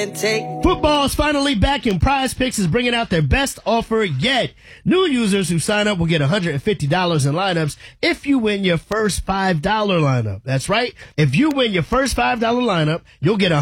Football's finally back, and Prize Picks is bringing out their best offer yet. New users who sign up will get $150 in lineups if you win your first $5 lineup. That's right. If you win your first $5 lineup, you'll get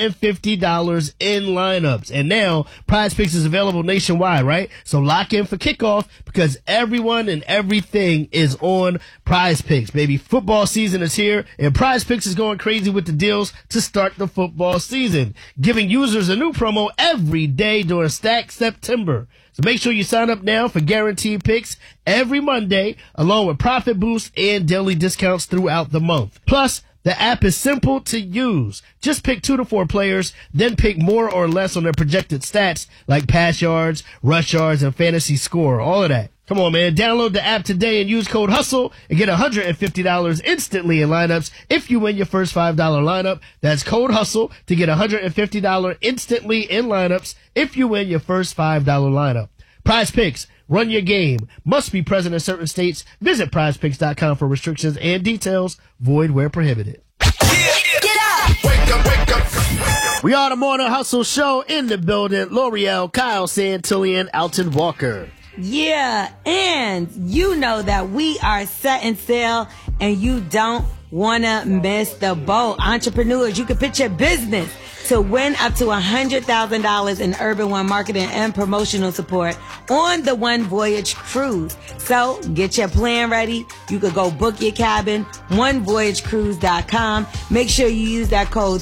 $150 in lineups. And now Prize Picks is available nationwide, right? So lock in for kickoff because everyone and everything is on Prize Picks, baby. Football season is here, and Prize Picks is going crazy with the deals to start the football season, giving users a new promo every day during Stack September. So make sure you sign up now for guaranteed picks every Monday, along with profit boosts and daily discounts throughout the month. Plus, the app is simple to use. Just pick 2 to 4 players, then pick more or less on their projected stats like pass yards, rush yards, and fantasy score. All of that. Come on, man. Download the app today and use code HUSTLE and get $150 instantly in lineups if you win your first $5 lineup. That's code HUSTLE to get $150 instantly in lineups if you win your first $5 lineup. Prize Picks. Run your game. Must be present in certain states. Visit prizepicks.com for restrictions and details. Void where prohibited. Get up! Wake up, wake up. We are the Morning Hustle Show in the building. L'Oreal, Kyle Santillian, Alton Walker. Yeah, and you know that we are setting sail and you don't want to miss the boat. Entrepreneurs, you can pitch your business to win up to $100,000 in Urban One marketing and promotional support on the One Voyage cruise. So get your plan ready. You could go book your cabin, onevoyagecruise.com. Make sure you use that code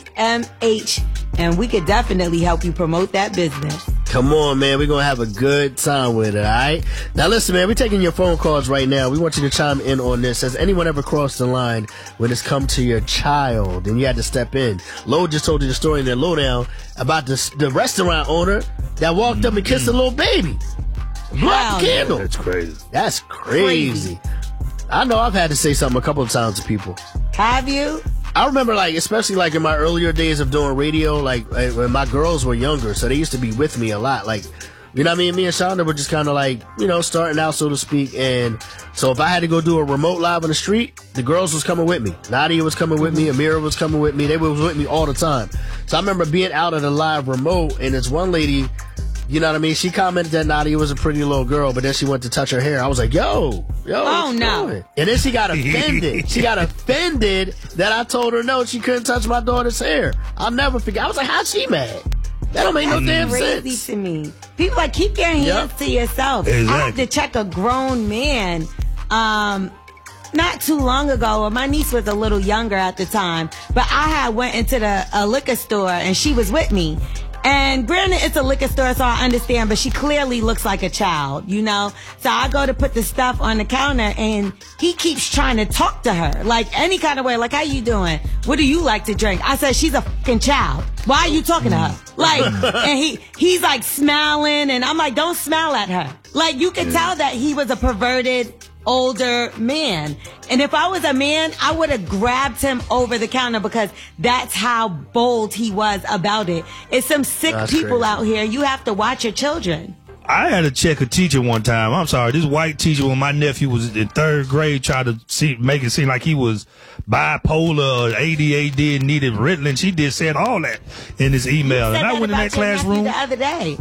TMH, and we could definitely help you promote that business. Come on, man. We're going to have a good time with it, all right? Now, listen, man, we're taking your phone calls right now. We want you to chime in on this. Has anyone ever crossed the line when it's come to your child and you had to step in? Lo just told you the story in their lowdown about the restaurant owner that walked up and kissed a little baby. Blew out the candle. That's crazy. That's crazy. I know I've had to say something a couple of times to people. Have you? I remember, like, especially, like, in my earlier days of doing radio, like, when my girls were younger, so they used to be with me a lot. Like, you know what I mean? Me and Shonda were just kind of, like, you know, starting out, so to speak. And so if I had to go do a remote live on the street, the girls was coming with me. Nadia was coming with me. Amira was coming with me. They was with me all the time. So I remember being out at a live remote, and this one lady, you know what I mean? She commented that Nadia was a pretty little girl, but then she went to touch her hair. I was like, yo, oh, no. Doing? And then she got offended. She got offended that I told her no, she couldn't touch my daughter's hair. I'll never forget. I was like, how's she mad? That don't make no damn sense. Crazy to me. People like, keep your hands to yourself. Exactly. I had to check a grown man not too long ago. My niece was a little younger at the time, but I had went into a liquor store and she was with me. And granted, it's a liquor store, so I understand, but she clearly looks like a child, you know? So I go to put the stuff on the counter, and he keeps trying to talk to her, like any kind of way, like, how you doing? What do you like to drink? I said, she's a fucking child. Why are you talking to her? Like, and he's like smiling, and I'm like, don't smile at her. Like, you could tell that he was a perverted older man. And if I was a man, I would have grabbed him over the counter because that's how bold he was about it. It's some sick people out here. You have to watch your children. I had to check a teacher one time. I'm sorry. This white teacher, when my nephew was in 3rd grade, tried to make it seem like he was bipolar or ADHD and needed Ritalin. She said all that in his email. And I went in that classroom the other day.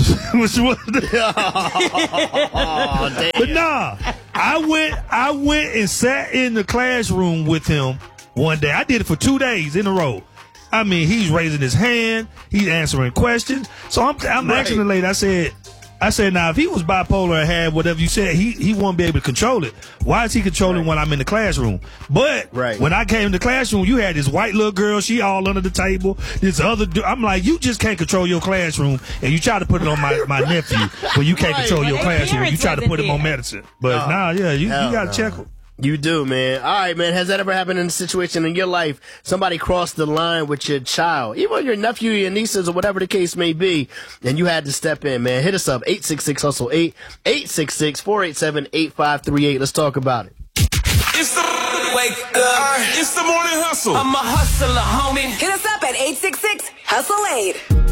But nah, I went and sat in the classroom with him one day. I did it for 2 days in a row. I mean, he's raising his hand, he's answering questions. So I'm asking the lady, I said, now, if he was bipolar and had whatever you said, he won't be able to control it. Why is he controlling when I'm in the classroom? But when I came to the classroom, you had this white little girl, she all under the table. This other I'm like, you just can't control your classroom, and you try to put it on my nephew when you can't control your classroom. You try to put him on medicine. But you got to check him. You do, man. All right, man. Has that ever happened in a situation in your life? Somebody crossed the line with your child, even your nephew, your nieces, or whatever the case may be, and you had to step in, man. Hit us up, 866-HUSTLE-8, 866-487-8538. Let's talk about it. It's the wake up. It's the morning hustle. I'm a hustler, homie. Hit us up at 866-HUSTLE-8.